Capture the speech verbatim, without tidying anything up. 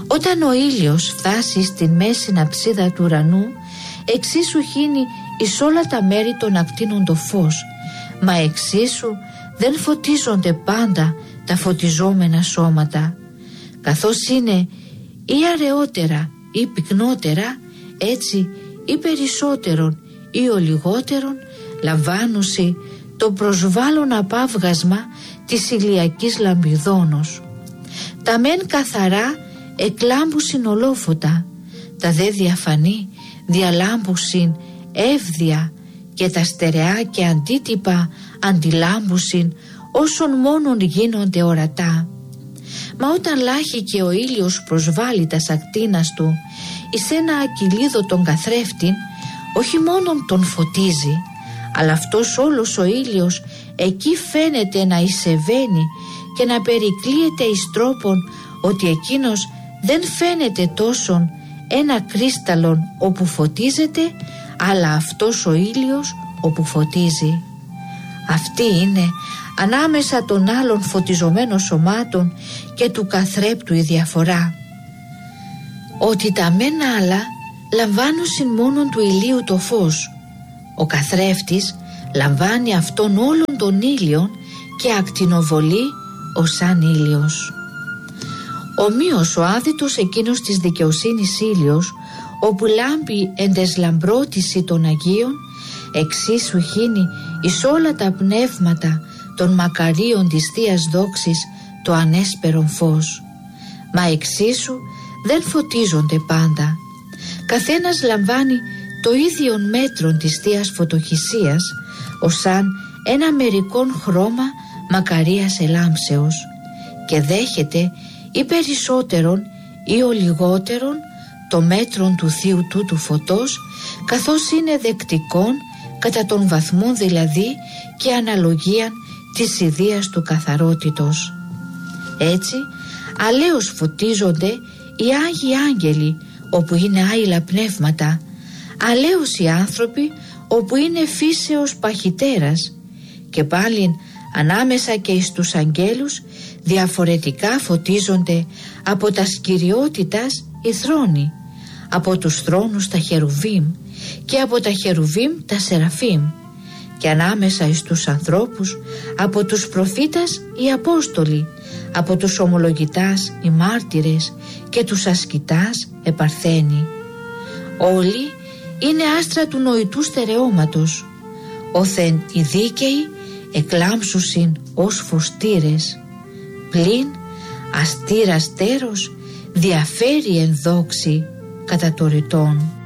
Όταν ο ήλιος φτάσει στην μέση ναψίδα του ουρανού, εξίσου χύνει εις όλα τα μέρη των ακτίνων το φως, μα εξίσου δεν φωτίζονται πάντα τα φωτιζόμενα σώματα. Καθώς είναι ή αραιότερα ή πυκνότερα, έτσι ή περισσότερον ή ο λιγότερον λαμβάνουσι το προσβάλλον απάβγασμα της ηλιακής λαμπιδόνος. Τα μεν καθαρά εκλάμπουσιν ολόφωτα, τα δε διαφανή διαλάμπουσιν εύδια και τα στερεά και αντίτυπα αντιλάμπουσιν όσων μόνον γίνονται ορατά. Μα όταν λάχει και ο ήλιος προσβάλλει τα ακτίνας του εις ένα ακυλίδο τον καθρέφτην, όχι μόνον τον φωτίζει, αλλά αυτός όλος ο ήλιος εκεί φαίνεται να εισεβαίνει και να περικλείεται εις τρόπον ότι εκείνος δεν φαίνεται τόσον ένα κρίσταλλον όπου φωτίζεται, αλλά αυτός ο ήλιος όπου φωτίζει. Αυτή είναι ανάμεσα των άλλων φωτιζομένων σωμάτων και του καθρέπτου η διαφορά, ότι τα μεν άλλα λαμβάνουσιν μόνον του ηλίου το φως, ο καθρέφτης λαμβάνει αυτόν όλων των ήλιων και ακτινοβολεί ως σαν ήλιος. Ομοίως ο άδυτος εκείνος της δικαιοσύνης ήλιος, όπου λάμπει εν τες λαμπρότηση των Αγίων, εξίσου χύνει εις όλα τα πνεύματα των μακαρίων της Θείας Δόξης το ανέσπερον φως. Μα εξίσου δεν φωτίζονται πάντα. Καθένας λαμβάνει το ίδιον μέτρον της Θείας Φωτοχυσίας, ως σαν ένα μερικόν χρώμα μακαρίας ελάμψεως, και δέχεται ή περισσότερον ή ο λιγότερον το μέτρον του Θείου τούτου φωτός, καθώς είναι δεκτικόν κατά των βαθμών δηλαδή και αναλογίαν της ιδείας του καθαρότητος. Έτσι αλέως φωτίζονται οι Άγιοι Άγγελοι όπου είναι άειλα πνεύματα, αλέως οι άνθρωποι όπου είναι φύσεως παχυτέρας, και πάλιν ανάμεσα και εις τους αγγέλους διαφορετικά φωτίζονται από τα σκυριότητας οι θρόνοι, από τους θρόνους τα χερουβίμ και από τα χερουβίμ τα σεραφίμ, και ανάμεσα εις τους ανθρώπους από τους προφήτας οι Απόστολοι, από τους ομολογητάς οι μάρτυρες και τους ασκητάς επαρθένοι. Όλοι είναι άστρα του νοητού στερεώματος, όθεν οι δίκαιοι εκλάμψουσιν ως φωστήρες, πλην αστήρας τέρος διαφέρει εν δόξη κατά το ρητόν.